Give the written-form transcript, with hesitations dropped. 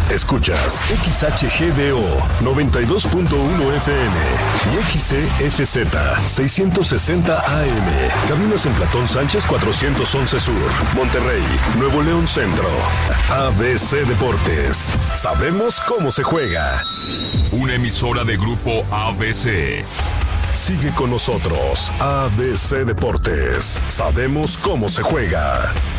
Escuchas XHGDO 92.1 FM y XCSZ 660 AM. Caminos en Platón Sánchez 411 Sur, Monterrey, Nuevo León Centro. ABC Deportes. Sabemos cómo se juega. Una emisora de Grupo ABC. Sigue con nosotros, ABC Deportes. Sabemos cómo se juega.